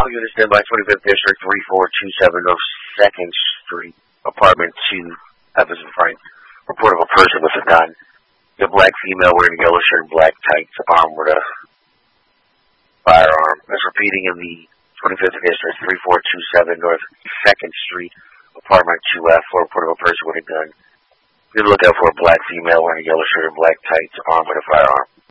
All units stand by 25th District, 3427 North 2nd Street, apartment 2, Evans and Frank. Report of a person with a gun. The black female wearing a yellow shirt and black tights, armed with a firearm. That's repeating in the 25th District, 3427 North 2nd Street, apartment 2F, for report of a person with a gun. Be on the lookout for a black female wearing a yellow shirt and black tights, armed with a firearm.